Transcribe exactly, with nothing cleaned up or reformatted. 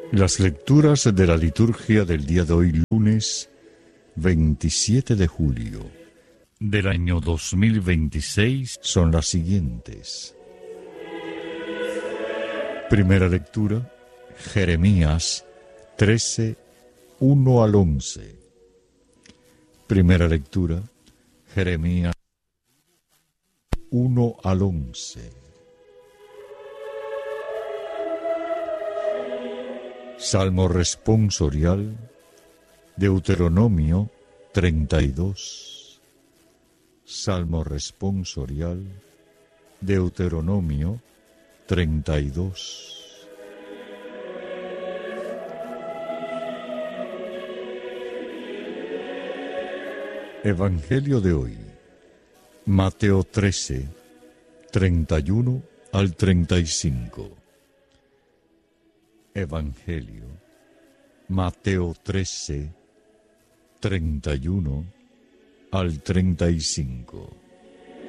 Las lecturas de la liturgia del día de hoy, lunes veintisiete de julio del año dos mil veintiséis, son las siguientes. Primera lectura, Jeremías trece, uno al once. Primera lectura, Jeremías uno al once. Salmo responsorial, Deuteronomio treinta y dos. Salmo responsorial, Deuteronomio treinta y dos. Evangelio de hoy, Mateo trece, treinta y uno al treinta y cinco. Evangelio, Mateo trece, treinta y uno al treinta y cinco.